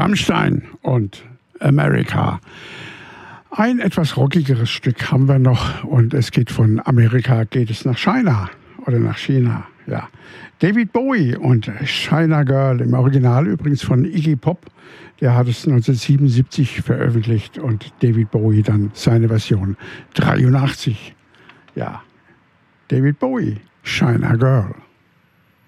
Rammstein und America. Ein etwas rockigeres Stück haben wir noch und es geht von Amerika, geht es nach China oder nach China. Ja. David Bowie und China Girl, im Original übrigens von Iggy Pop. Der hat es 1977 veröffentlicht und David Bowie dann seine Version 83. Ja, David Bowie, China Girl.